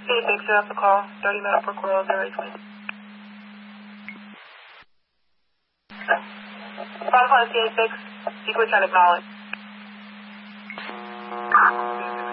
CA6, you're off the call. 30 Medical Coral 020. Protocol CA6, sequence and acknowledge.